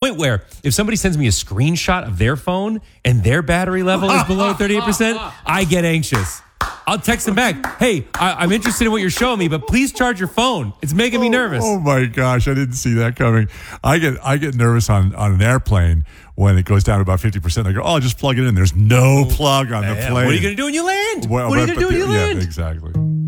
point where if somebody sends me a screenshot of their phone and their battery level is below 38%, I get anxious. I'll text them back. Hey, I'm interested in what you're showing me, but please charge your phone. It's making me nervous. Oh my gosh, I didn't see that coming. I get nervous on an airplane when it goes down to about 50%. I go, oh, just plug it in. There's no plug on the plane. What are you going to do when you land? What are you going to do when you land? Yeah, exactly.